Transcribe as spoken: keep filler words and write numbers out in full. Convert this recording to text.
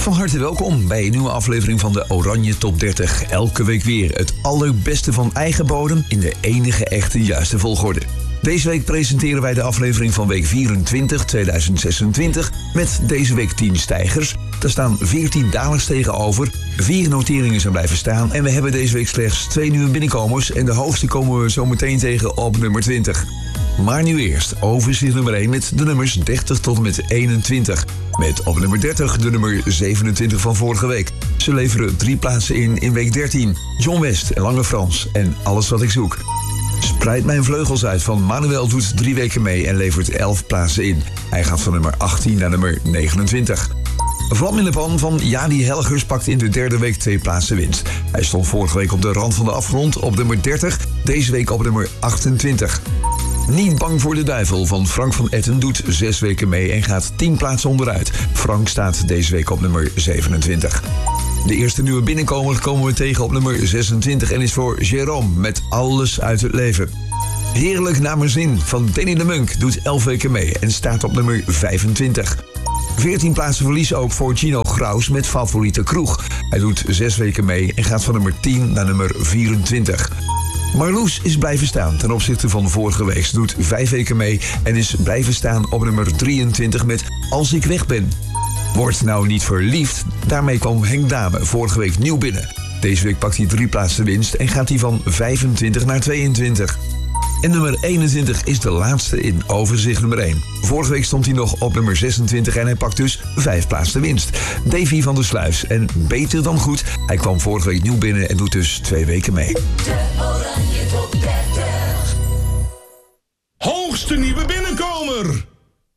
Van harte welkom bij een nieuwe aflevering van de Oranje Top dertig. Elke week weer het allerbeste van eigen bodem in de enige echte juiste volgorde. Deze week presenteren wij de aflevering van week vierentwintig tweeduizend zesentwintig met deze week tien stijgers. Er staan veertien dalers tegenover, vier noteringen zijn blijven staan en we hebben deze week slechts twee nieuwe binnenkomers en de hoogste komen we zo meteen tegen op nummer twintig. Maar nu eerst overzicht nummer één met de nummers dertig tot en met eenentwintig. Met op nummer dertig de nummer zevenentwintig van vorige week. Ze leveren drie plaatsen in in week dertien. John West en Lange Frans en Alles wat ik zoek. Spreid mijn vleugels uit van Manuel doet drie weken mee en levert elf plaatsen in. Hij gaat van nummer achttien naar nummer negenentwintig. Vlam in de pan van Jadi Helgers pakt in de derde week twee plaatsen winst. Hij stond vorige week op de rand van de afgrond op nummer dertig, deze week op nummer achtentwintig. Niet bang voor de duivel van Frank van Etten doet zes weken mee en gaat tien plaatsen onderuit. Frank staat deze week op nummer zevenentwintig. De eerste nieuwe binnenkomer komen we tegen op nummer zesentwintig en is voor Jérôme met Alles uit het leven. Heerlijk naar mijn zin van Danny de Munk doet elf weken mee en staat op nummer vijfentwintig. veertien plaatsen verlies ook voor Gino Graus met Favoriete Kroeg. Hij doet zes weken mee en gaat van nummer tien naar nummer vierentwintig. Marloes is blijven staan ten opzichte van vorige week. Ze doet vijf weken mee en is blijven staan op nummer drieëntwintig met Als ik weg ben. Word nou niet verliefd. Daarmee kwam Henk Dame vorige week nieuw binnen. Deze week pakt hij drie plaatsen winst en gaat hij van vijfentwintig naar tweeëntwintig. En nummer eenentwintig is de laatste in overzicht nummer één. Vorige week stond hij nog op nummer zesentwintig en hij pakt dus vijf plaatsen winst. Davy van der Sluis en Beter dan goed. Hij kwam vorige week nieuw binnen en doet dus twee weken mee. De Oranje Top dertig.